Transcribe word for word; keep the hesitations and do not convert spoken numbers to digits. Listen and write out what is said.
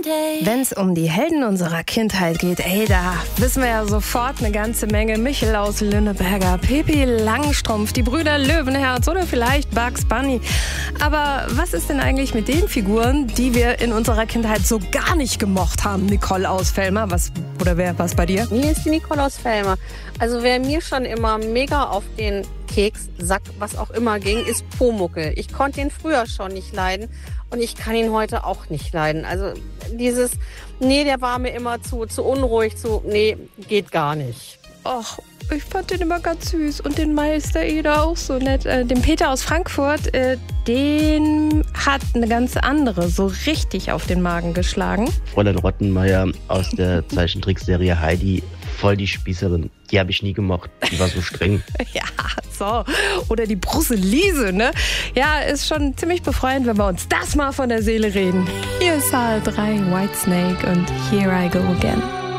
Wenn es um die Helden unserer Kindheit geht, ey, da wissen wir ja sofort eine ganze Menge. Michel aus Lünneberger, Pippi Langstrumpf, die Brüder Löwenherz oder vielleicht Bugs Bunny. Aber was ist denn eigentlich mit den Figuren, die wir in unserer Kindheit so gar nicht gemocht haben? Nicole aus Velmer, was, oder wer, was bei dir? Mir ist die Nicole aus Velmer. Also wer mir schon immer mega auf den Keks, Sack, was auch immer ging, ist Pumuckl. Ich konnte ihn früher schon nicht leiden und ich kann ihn heute auch nicht leiden. Also dieses, nee, der war mir immer zu, zu unruhig, zu, nee, geht gar nicht. Och, ich fand den immer ganz süß und den Meister Eder auch so nett. Äh, den Peter aus Frankfurt, äh, den hat eine ganz andere so richtig auf den Magen geschlagen. Fräulein Rottenmeier aus der Zeichentrickserie Heidi, voll die Spießerin. Die habe ich nie gemocht, die war so streng. Ja, so. Oder die Brusselise, ne? Ja, ist schon ziemlich befreiend, wenn wir uns das mal von der Seele reden. Hier ist Saal drei, Whitesnake und Here I Go Again.